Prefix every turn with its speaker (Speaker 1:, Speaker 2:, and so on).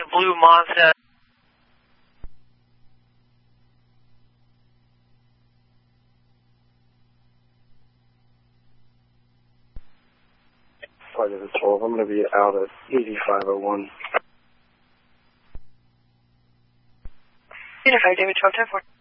Speaker 1: blue Mazda.
Speaker 2: Flight of the 12, I'm going to be out at 8501.
Speaker 1: Unified David 1210